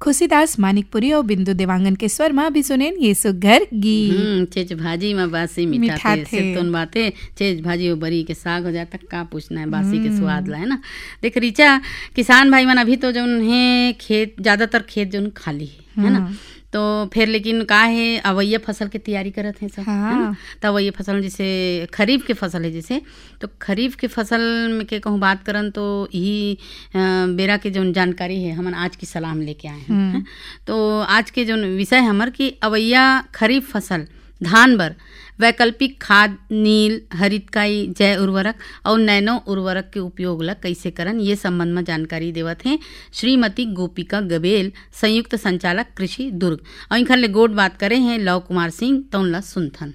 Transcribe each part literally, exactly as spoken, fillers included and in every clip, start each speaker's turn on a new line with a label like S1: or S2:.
S1: खुशीदास मानिकपुरी और बिंदु देवांगन के स्वर में भी सुनेन ये सुघर गीत।
S2: चेज भाजी में बासी मीठा थे सितुन बाते चेज भाजी और बरी के साग हो जाए तक का पूछना है बासी के स्वाद ला है ना। देख रीचा किसान भाई मन अभी तो जो है खेत ज्यादातर खेत जो खाली है है ना, तो फिर लेकिन का है अवैया फसल की तैयारी करत हैं सब हाँ। है ना। तो अवैया फसल जैसे खरीफ के फसल है जैसे, तो खरीफ के फसल में के कहूँ बात करन तो यही बेरा के जो जानकारी है हमन आज की सलाह में लेके आए हैं। तो आज के जो विषय हमर की अवैया खरीफ फसल धान बर वैकल्पिक खाद नील हरितकाई जैव उर्वरक और नैनो उर्वरक के उपयोग ला कैसे करन ये संबंध में जानकारी देवत हैं श्रीमती गोपिका गबेल, संयुक्त संचालक कृषि दुर्ग। और इनखर ले गोट बात करे हैं लव कुमार सिंह तौनला सुनथन।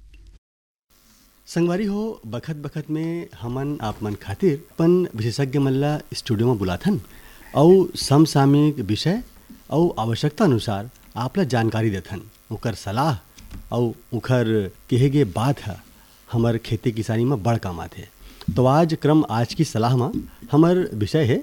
S3: संगवारी हो बखत बखत में हमन आप मन खातिर अपन विशेषज्ञ मल्ला स्टूडियो में बुलाथन और समसामयिक विषय और आवश्यकता अनुसार आपला जानकारी देथन, उकर सलाह और उखर कहे गे बात है हमार खेती किसानी में बड़ काम आते। तो आज क्रम आज की सलाह में हमार विषय है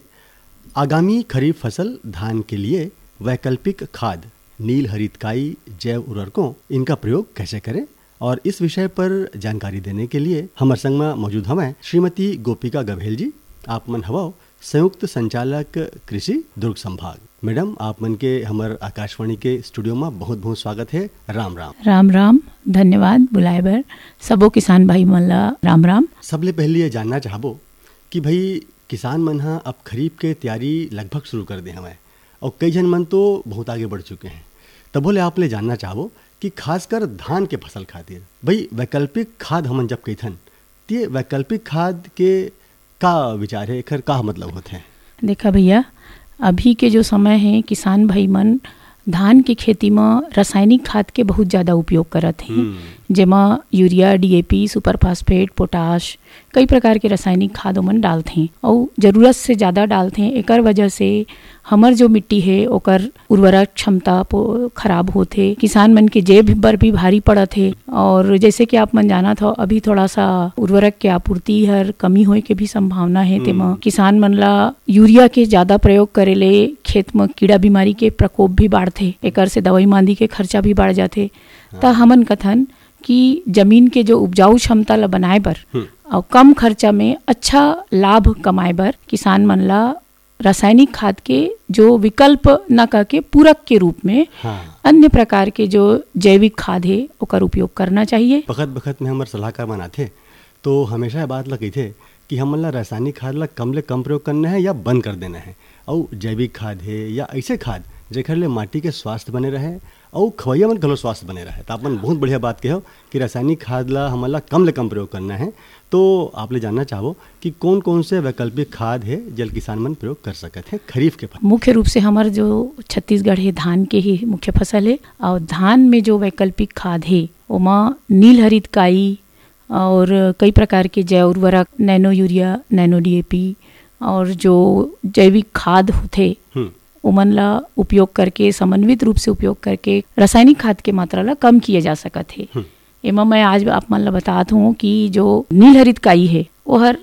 S3: आगामी खरीफ फसल धान के लिए वैकल्पिक खाद नील हरितकाई जैव उर्वरकों इनका प्रयोग कैसे करें। और इस विषय पर जानकारी देने के लिए हमारे संग में मौजूद हमें श्रीमती गोपिका गबेल जी, आप मन हवा संयुक्त संचालक कृषि दुर्ग संभाग। मैडम आप मन के हमार आकाशवाणी के स्टूडियो में बहुत बहुत स्वागत है। राम राम।
S4: राम राम, धन्यवाद बुलाए बर सबो किसान भाई मन ला राम राम।
S3: सबले पहले ये जानना चाहबो कि भाई किसान मन हा अब खरीफ के तैयारी लगभग शुरू कर दे हमें और कई जन मन तो बहुत आगे बढ़ चुके हैं। तब बोले आप ले जानना चाहबो कि खासकर धान के फसल खातिर भाई वैकल्पिक खाद हमन जब कहथन ते वैकल्पिक खाद के का विचार है, एकर का मतलब होते हैं।
S4: देखा भैया, अभी के जो समय है किसान भाई मन धान के खेती में रासायनिक खाद के बहुत ज़्यादा उपयोग करत हैं, जेमा urea DAP super phosphate potash कई प्रकार के रासायनिक खाद मन डालते हैं और ज़रूरत से ज़्यादा डालते हैं। एकर वजह से हमर जो मिट्टी है ओकर उर्वरक क्षमता खराब होते, किसान मन के जेब पर भी भारी पड़त है। और जैसे कि आप मन जाना था अभी थोड़ा सा उर्वरक के आपूर्ति हर कमी होए के भी संभावना है, तेमा किसान मन ला यूरिया के ज़्यादा प्रयोग करे ले खेत में कीड़ा बीमारी के प्रकोप भी बढ़ते, एकर से दवाई मांदी के खर्चा भी बढ़ जाते। तो हमन कथन कि जमीन के जो उपजाऊ क्षमता ला बनाए बर और कम खर्चा में अच्छा लाभ कमाए बर किसान मन ला रासायनिक खाद के जो विकल्प न करके पूरक के रूप में हाँ। अन्य प्रकार के जो जैविक खाद है ओकर उपयोग करना चाहिए।
S3: बखत बखत में हमारे सलाहकार बनाते तो हमेशा बात लगी थे कि हम ला रासायनिक खाद ला कम ले कम प्रयोग करना है या बंद कर देना है, और जैविक खाद है या ऐसे खाद जेखर ले माटी के स्वास्थ्य बने रहे और खवैया मन गलो स्वास्थ्य बने रहे। तो आपन बहुत बढ़िया बात कहो कि रासायनिक खाद ला हमला कम ले कम प्रयोग करना है। तो आप ले जानना चाहो कि कौन कौन से वैकल्पिक खाद है जल किसान मन प्रयोग कर सकते हैं खरीफ के फसल।
S4: मुख्य रूप से हमारे जो छत्तीसगढ़ है धान के ही मुख्य फसल है, और धान में जो वैकल्पिक खाद है ओमा नील हरितकाई और कई प्रकार के जैव उर्वरक नैनो यूरिया नैनो डीएपी और जो जैविक खाद होते उमन ला उपयोग करके समन्वित रूप से उपयोग करके रासायनिक खाद के मात्रा ला कम किया जा सकत है। एमा मैं आज आप मन ला बतात हूँ कि जो नील हरितकाई है वो हर